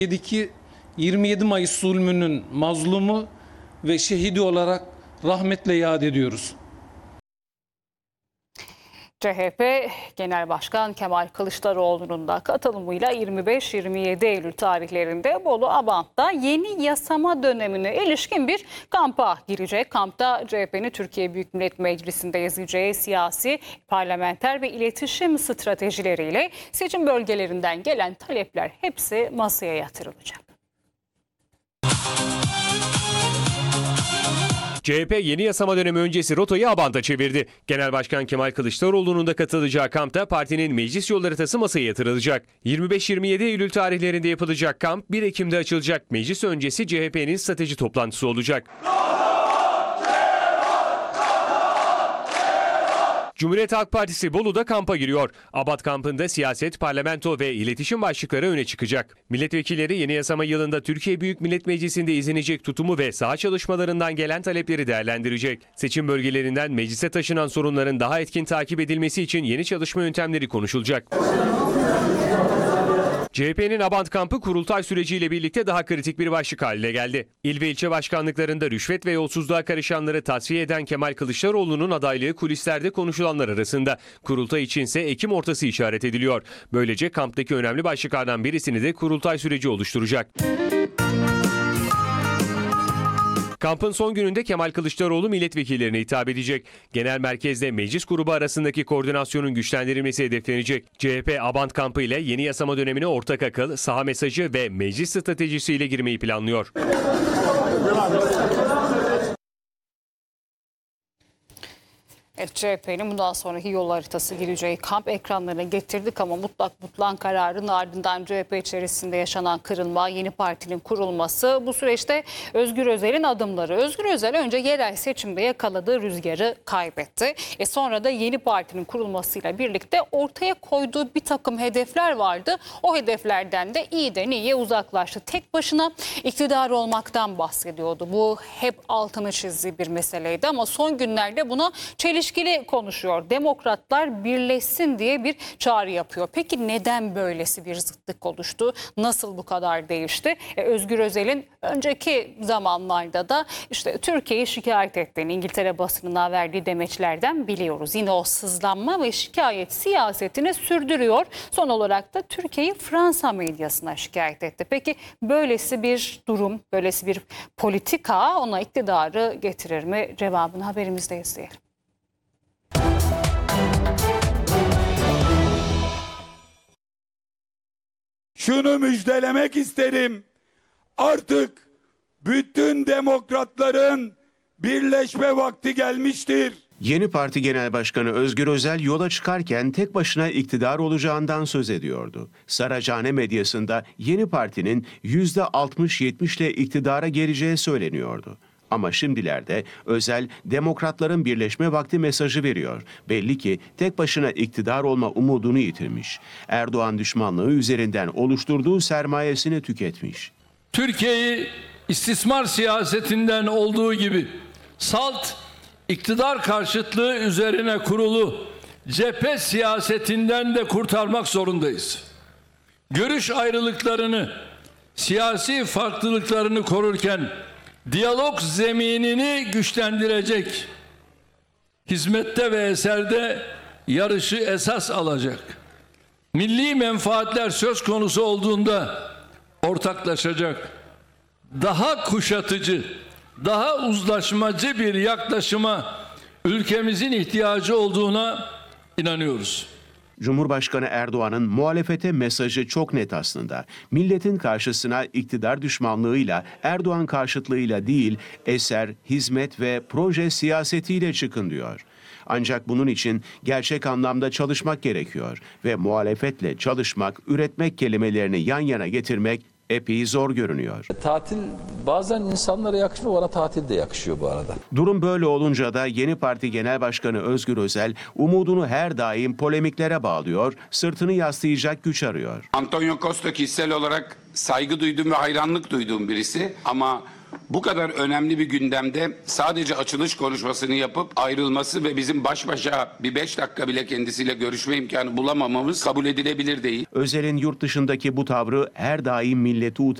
27 Mayıs zulmünün mazlumu ve şehidi olarak rahmetle yad ediyoruz. CHP Genel Başkan Kemal Kılıçdaroğlu'nun da katılımıyla 25-27 Eylül tarihlerinde Bolu Abant'ta yeni yasama dönemine ilişkin bir kampa girecek. Kampta CHP'nin Türkiye Büyük Millet Meclisi'nde izleyeceği siyasi, parlamenter ve iletişim stratejileriyle seçim bölgelerinden gelen talepler hepsi masaya yatırılacak. CHP yeni yasama dönemi öncesi rotayı Abant'a çevirdi. Genel Başkan Kemal Kılıçdaroğlu'nun da katılacağı kampta partinin meclis yol haritası masaya yatırılacak. 25-27 Eylül tarihlerinde yapılacak kamp 1 Ekim'de açılacak. Meclis öncesi CHP'nin strateji toplantısı olacak. Cumhuriyet Halk Partisi Bolu'da kampa giriyor. Abant kampında siyaset, parlamento ve iletişim başlıkları öne çıkacak. Milletvekilleri yeni yasama yılında Türkiye Büyük Millet Meclisi'nde izlenecek tutumu ve saha çalışmalarından gelen talepleri değerlendirecek. Seçim bölgelerinden meclise taşınan sorunların daha etkin takip edilmesi için yeni çalışma yöntemleri konuşulacak. CHP'nin Abant kampı kurultay süreciyle birlikte daha kritik bir başlık haline geldi. İl ve ilçe başkanlıklarında rüşvet ve yolsuzluğa karışanları tasfiye eden Kemal Kılıçdaroğlu'nun adaylığı kulislerde konuşulanlar arasında. Kurultay içinse Ekim ortası işaret ediliyor. Böylece kamptaki önemli başlıklardan birisini de kurultay süreci oluşturacak. Kampın son gününde Kemal Kılıçdaroğlu milletvekillerine hitap edecek. Genel merkezde meclis grubu arasındaki koordinasyonun güçlendirilmesi hedeflenecek. CHP Abant kampı ile yeni yasama dönemine ortak akıl, saha mesajı ve meclis stratejisiyle girmeyi planlıyor. Evet, CHP'nin bundan sonraki yol haritası gireceği kamp ekranlarına getirdik ama mutlak butlan kararın ardından CHP içerisinde yaşanan kırılma, yeni partinin kurulması, bu süreçte Özgür Özel'in adımları. Özgür Özel önce yerel seçimde yakaladığı rüzgarı kaybetti. Sonra da yeni partinin kurulmasıyla birlikte ortaya koyduğu bir takım hedefler vardı. O hedeflerden de iyiden iyiye uzaklaştı. Tek başına iktidar olmaktan bahsediyordu. Bu hep altını çizdiği bir meseleydi ama son günlerde buna çelişkili konuşuyor. Demokratlar birleşsin diye bir çağrı yapıyor. Peki neden böylesi bir zıtlık oluştu? Nasıl bu kadar değişti? Özgür Özel'in önceki zamanlarda da işte Türkiye'yi şikayet ettiğini İngiltere basınına verdiği demeçlerden biliyoruz. Yine o sızlanma ve şikayet siyasetini sürdürüyor. Son olarak da Türkiye'yi Fransa medyasına şikayet etti. Peki böylesi bir durum, böylesi bir politika ona iktidarı getirir mi? Cevabını haberimizde izleyelim. Şunu müjdelemek isterim. Artık bütün demokratların birleşme vakti gelmiştir. Yeni Parti Genel Başkanı Özgür Özel yola çıkarken tek başına iktidar olacağından söz ediyordu. Saraçhane medyasında yeni partinin %60-70 ile iktidara geleceği söyleniyordu. Ama şimdilerde Özel demokratların birleşme vakti mesajı veriyor. Belli ki tek başına iktidar olma umudunu yitirmiş. Erdoğan düşmanlığı üzerinden oluşturduğu sermayesini tüketmiş. Türkiye'yi istismar siyasetinden olduğu gibi salt iktidar karşıtlığı üzerine kurulu cephe siyasetinden de kurtarmak zorundayız. Görüş ayrılıklarını, siyasi farklılıklarını korurken diyalog zeminini güçlendirecek, hizmette ve eserde yarışı esas alacak, milli menfaatler söz konusu olduğunda ortaklaşacak, daha kuşatıcı, daha uzlaşmacı bir yaklaşıma ülkemizin ihtiyacı olduğuna inanıyoruz. Cumhurbaşkanı Erdoğan'ın muhalefete mesajı çok net aslında. Milletin karşısına iktidar düşmanlığıyla, Erdoğan karşıtlığıyla değil, eser, hizmet ve proje siyasetiyle çıkın diyor. Ancak bunun için gerçek anlamda çalışmak gerekiyor ve muhalefetle çalışmak, üretmek kelimelerini yan yana getirmek epey zor görünüyor. Tatil bazen insanlara yakışmıyor, bana tatil de yakışıyor bu arada. Durum böyle olunca da yeni parti genel başkanı Özgür Özel umudunu her daim polemiklere bağlıyor, sırtını yaslayacak güç arıyor. Antonio Costa kişisel olarak saygı duyduğum ve hayranlık duyduğum birisi ama Bu kadar önemli bir gündemde sadece açılış konuşmasını yapıp ayrılması ve bizim baş başa bir 5 dakika bile kendisiyle görüşme imkanı bulamamamız kabul edilebilir değil. Özel'in yurt dışındaki bu tavrı her daim milleti